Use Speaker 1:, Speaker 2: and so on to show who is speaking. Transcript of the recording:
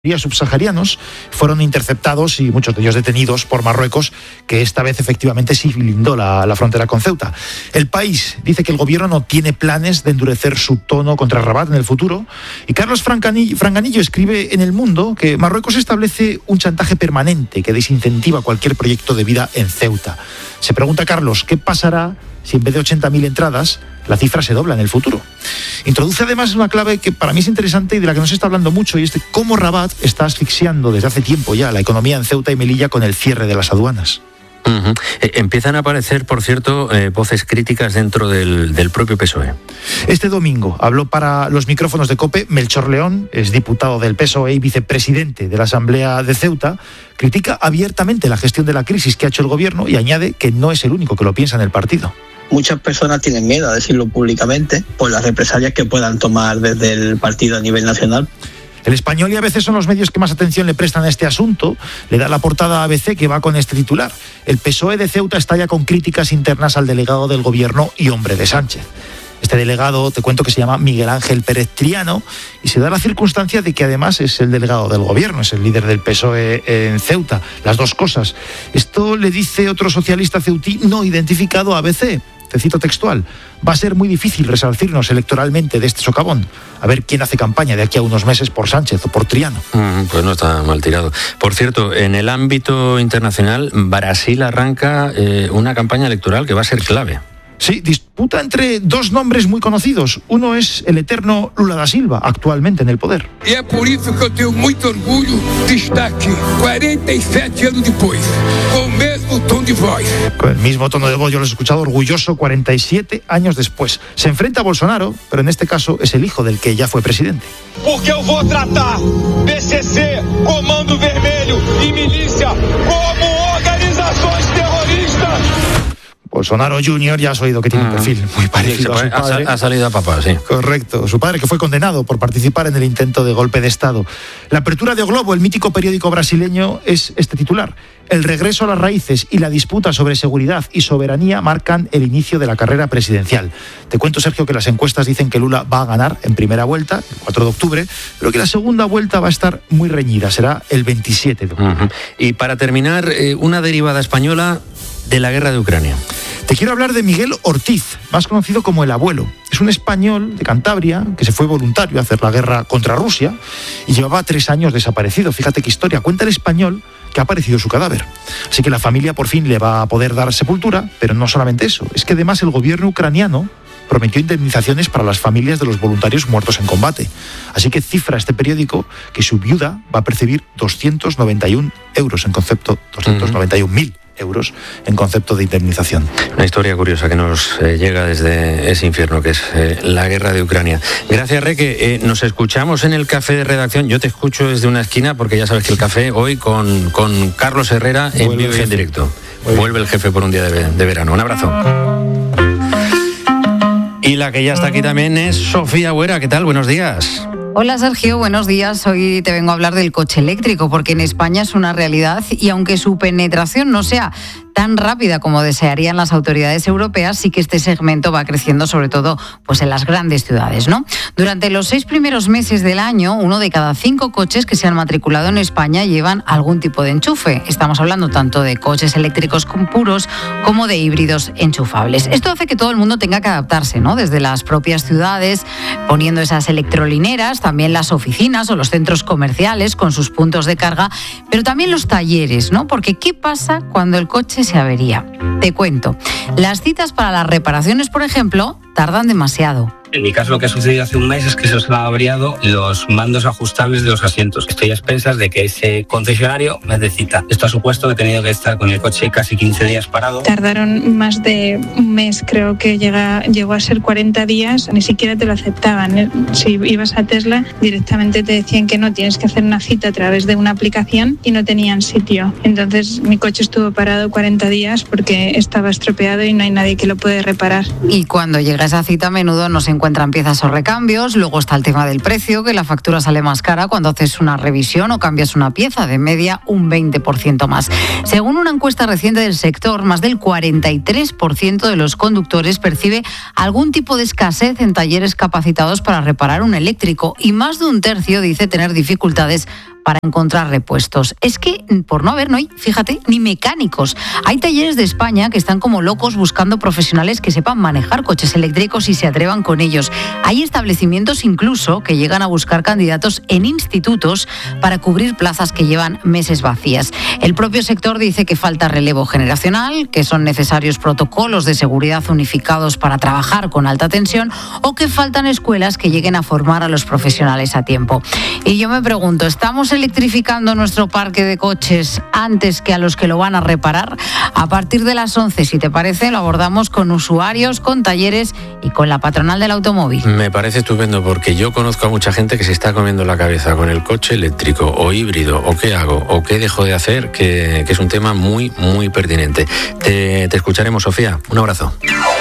Speaker 1: subsaharianos fueron interceptados y muchos de ellos detenidos por Marruecos, que esta vez efectivamente sí blindó la frontera con Ceuta. El País dice que el gobierno no tiene planes de endurecer su tono contra Rabat en el futuro, y Carlos Franganillo escribe en El Mundo que Marruecos establece un chantaje permanente que desincentiva cualquier proyecto de vida en Ceuta. Se pregunta Carlos, ¿qué pasará si en vez de 80.000 entradas la cifra se dobla en el futuro? Introduce además una clave que para mí es interesante y de la que no se está hablando mucho, y es de cómo Rabat está asfixiando desde hace tiempo ya la economía en Ceuta y Melilla con el cierre de las aduanas.
Speaker 2: Uh-huh. Empiezan a aparecer, por cierto, voces críticas dentro del propio PSOE.
Speaker 1: Este domingo habló para los micrófonos de COPE Melchor León, es diputado del PSOE y vicepresidente de la Asamblea de Ceuta. Critica abiertamente la gestión de la crisis que ha hecho el gobierno y añade que no es el único que lo piensa en el partido.
Speaker 3: Muchas personas tienen miedo a decirlo públicamente por las represalias que puedan tomar desde el partido a nivel nacional.
Speaker 1: El Español y ABC son los medios que más atención le prestan a este asunto. Le da la portada a ABC, que va con este titular: el PSOE de Ceuta estalla con críticas internas al delegado del gobierno y hombre de Sánchez. Este delegado, te cuento que se llama Miguel Ángel Pérez Triano, y se da la circunstancia de que además es el delegado del gobierno, es el líder del PSOE en Ceuta. Las dos cosas. Esto le dice otro socialista ceutí no identificado a ABC. Te cito textual: va a ser muy difícil resarcirnos electoralmente de este socavón. A ver quién hace campaña de aquí a unos meses por Sánchez o por Triano.
Speaker 2: Pues no está mal tirado. Por cierto, en el ámbito internacional, Brasil arranca una campaña electoral que va a ser clave.
Speaker 1: Sí, disputa entre dos nombres muy conocidos. Uno es el eterno Lula da Silva, actualmente en el poder.
Speaker 4: Y es por eso que yo tengo mucho orgullo de estar aquí, 47 años después, con el mismo tono de voz.
Speaker 1: Con el mismo tono de voz, yo lo he escuchado orgulloso 47 años después. Se enfrenta a Bolsonaro, pero en este caso es el hijo del que ya fue presidente.
Speaker 5: Porque yo voy a tratar PCC, Comando Vermelho y Milicia como organizaciones terroristas.
Speaker 1: Bolsonaro Jr. ya has oído que tiene un perfil muy parecido a su padre.
Speaker 2: Ha salido a papá, sí.
Speaker 1: Correcto. Su padre, que fue condenado por participar en el intento de golpe de Estado. La apertura de O Globo, el mítico periódico brasileño, es este titular: el regreso a las raíces y la disputa sobre seguridad y soberanía marcan el inicio de la carrera presidencial. Te cuento, Sergio, que las encuestas dicen que Lula va a ganar en primera vuelta, el 4 de octubre, pero que la segunda vuelta va a estar muy reñida, será el 27 de octubre.
Speaker 2: Uh-huh. Y para terminar, una derivada española de la guerra de Ucrania.
Speaker 1: Te quiero hablar de Miguel Ortiz, más conocido como el Abuelo. Es un español de Cantabria que se fue voluntario a hacer la guerra contra Rusia y llevaba 3 años desaparecido. Fíjate qué historia. Cuenta el español que ha aparecido su cadáver. Así que la familia por fin le va a poder dar sepultura, pero no solamente eso. Es que además el gobierno ucraniano prometió indemnizaciones para las familias de los voluntarios muertos en combate. Así que cifra este periódico que su viuda va a percibir 291 euros en concepto, 291.000 euros en concepto de indemnización.
Speaker 2: Una historia curiosa que nos llega desde ese infierno que es la guerra de Ucrania. Gracias, Reque. Nos escuchamos en el café de redacción. Yo te escucho desde una esquina porque ya sabes que el café hoy con Carlos Herrera en vivo y en directo. Vuelve el jefe por un día de verano. Un abrazo. Y la que ya está aquí también es Sofía Huera. ¿Qué tal? Buenos días.
Speaker 6: Hola Sergio, buenos días. Hoy te vengo a hablar del coche eléctrico porque en España es una realidad y aunque su penetración no sea tan rápida como desearían las autoridades europeas, sí que este segmento va creciendo, sobre todo pues en las grandes ciudades, ¿no? Durante los 6 primeros meses del año, 1 de cada 5 coches que se han matriculado en España llevan algún tipo de enchufe. Estamos hablando tanto de coches eléctricos puros como de híbridos enchufables. Esto hace que todo el mundo tenga que adaptarse, ¿no? Desde las propias ciudades, poniendo esas electrolineras, también las oficinas o los centros comerciales con sus puntos de carga, pero también los talleres, ¿no? Porque ¿qué pasa cuando el coche se avería? Te cuento. Las citas para las reparaciones, por ejemplo, tardan demasiado.
Speaker 7: En mi caso, lo que ha sucedido hace un mes es que se os han averiado los mandos ajustables de los asientos. Estoy a expensas de que ese concesionario me dé cita. Esto ha supuesto que he tenido que estar con el coche casi 15 días parado.
Speaker 8: Tardaron más de un mes, creo que llegó a ser 40 días, ni siquiera te lo aceptaban. Si ibas a Tesla, directamente te decían que no, tienes que hacer una cita a través de una aplicación y no tenían sitio. Entonces mi coche estuvo parado 40 días porque estaba estropeado y no hay nadie que lo puede reparar.
Speaker 6: Y cuando llega esa cita, a menudo no se encuentran piezas o recambios. Luego está el tema del precio, que la factura sale más cara cuando haces una revisión o cambias una pieza, de media un 20% más. Según una encuesta reciente del sector, más del 43% de los conductores percibe algún tipo de escasez en talleres capacitados para reparar un eléctrico y más de un tercio dice tener dificultades para encontrar repuestos. Es que por no haber, no hay, fíjate, ni mecánicos. Hay talleres de España que están como locos buscando profesionales que sepan manejar coches eléctricos y se atrevan con ellos. Hay establecimientos incluso que llegan a buscar candidatos en institutos para cubrir plazas que llevan meses vacías. El propio sector dice que falta relevo generacional, que son necesarios protocolos de seguridad unificados para trabajar con alta tensión o que faltan escuelas que lleguen a formar a los profesionales a tiempo. Y yo me pregunto, ¿estamos electrificando nuestro parque de coches antes que a los que lo van a reparar? A partir de las 11, si te parece, lo abordamos con usuarios, con talleres y con la patronal del automóvil.
Speaker 2: Me parece estupendo porque yo conozco a mucha gente que se está comiendo la cabeza con el coche eléctrico o híbrido o qué hago o qué dejo de hacer, que es un tema muy, muy pertinente. Te escucharemos, Sofía. Un abrazo.